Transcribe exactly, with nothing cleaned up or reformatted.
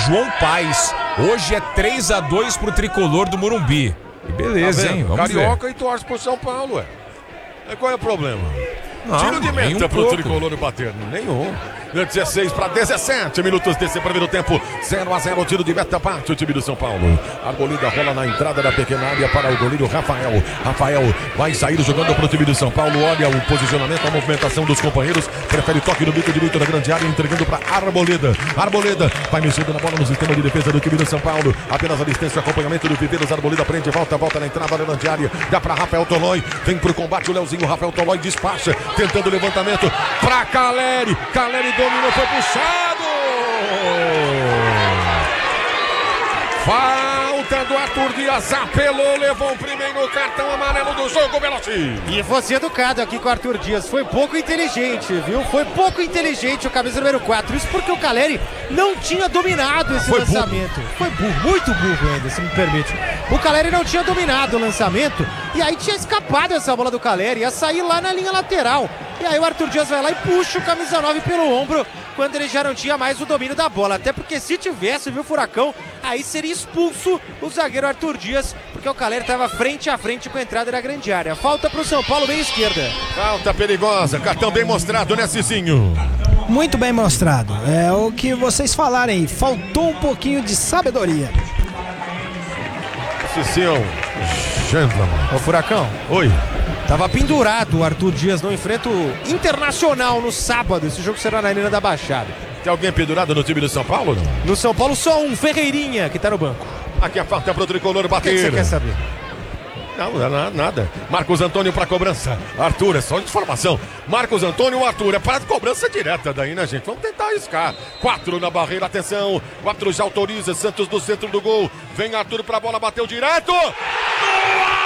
João Paes. Hoje é três a dois pro tricolor do Morumbi. E beleza, tá hein? Vamos Carioca ver. E torce pro São Paulo, ué. Qual é o problema? Não, Tiro de meta um pro pouco. tricolor do Paterno. Nenhum. dezesseis para dezessete minutos desse primeiro tempo. zero a zero, tiro de meta parte o time do São Paulo. Arboleda rola na entrada da pequena área para o goleiro Rafael. Rafael vai sair jogando pro time do São Paulo. Olha o posicionamento, a movimentação dos companheiros. Prefere toque no bico direito da grande área, entregando para Arboleda. Arboleda vai mexendo na bola no sistema de defesa do time do São Paulo. Apenas a distância, acompanhamento do Viveiros. Arboleda prende, volta, volta na entrada da grande área. Dá para Rafael Tolói. Vem pro combate o Leozinho. Rafael Tolói despacha, tentando o levantamento para Caleri. Caleri dominou, foi puxado. Falta do Arthur Dias, apelou, levou o primeiro cartão amarelo do jogo, Veloci. E você educado aqui com o Arthur Dias, foi pouco inteligente, viu? Foi pouco inteligente o camisa número quatro, isso porque o Caleri não tinha dominado esse Foi lançamento. burro. Foi burro, muito burro ainda, se me permite. O Caleri não tinha dominado o lançamento e aí tinha escapado essa bola do Caleri, ia sair lá na linha lateral. E aí o Arthur Dias vai lá e puxa o camisa nove pelo ombro, quando ele já não tinha mais o domínio da bola. Até porque se tivesse, viu, Furacão, aí seria expulso o zagueiro Arthur Dias, porque o Caleri estava frente a frente com a entrada da grande área. Falta para o São Paulo, meia esquerda. Falta perigosa, cartão bem mostrado, né, Cicinho? Muito bem mostrado. É o que vocês falaram aí. Faltou um pouquinho de sabedoria. Cicinho, gentleman. Ô, Furacão, Oi. tava pendurado o Arthur Dias no enfrento Internacional no sábado. Esse jogo será na Arena da Baixada. Tem alguém pendurado no time do São Paulo? Não? No São Paulo, só um, Ferreirinha, que tá no banco. Aqui a falta pro tricolor O que que você bater. quer saber? Não, nada, nada. Marcos Antônio para cobrança. Arthur, é só informação. Marcos Antônio, Arthur, é para cobrança direta daí, né, gente? Vamos tentar arriscar. Quatro na barreira, atenção. Quatro já autoriza. Santos do centro do gol. Vem Arthur pra bola, bateu direto.